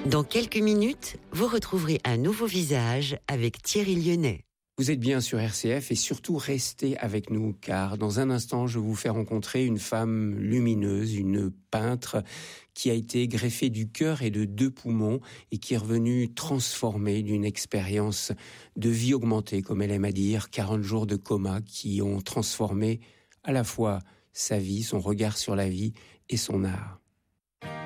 Dans quelques minutes, vous retrouverez un nouveau visage avec Thierry Lyonnais. Vous êtes bien sur RCF et surtout restez avec nous car dans un instant je vous fais rencontrer une femme lumineuse, une peintre qui a été greffée du cœur et de 2 poumons et qui est revenue transformée d'une expérience de vie augmentée, comme elle aime à dire, 40 jours de coma qui ont transformé à la fois sa vie, son regard sur la vie et son art.